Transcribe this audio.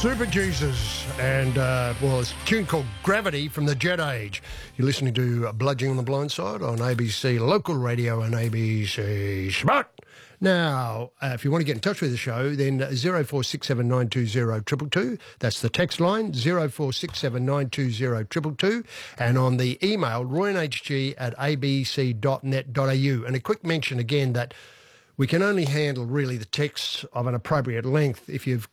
Super Jesus and, it's a tune called Gravity from the Jet Age. You're listening to Bludgeoning on the Blind Side on ABC Local Radio and ABC Smart. Now, if you want to get in touch with the show, then 0467920222. That's the text line, 0467920222. And on the email, roynhg@abc.net.au. And a quick mention again that we can only handle really the texts of an appropriate length. If you've